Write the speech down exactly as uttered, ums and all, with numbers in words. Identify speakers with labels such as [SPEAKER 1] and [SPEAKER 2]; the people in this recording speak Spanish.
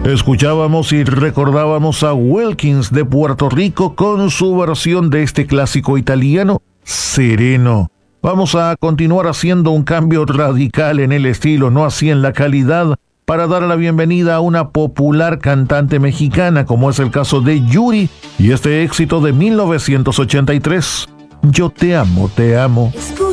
[SPEAKER 1] Escuchábamos y recordábamos a Wilkins de Puerto Rico con su versión de este clásico italiano, Sereno. Vamos a continuar haciendo un cambio radical en el estilo, no así en la calidad, para dar la bienvenida a una popular cantante mexicana, como es el caso de Yuri, y este éxito de mil novecientos ochenta y tres, Yo te amo, te amo.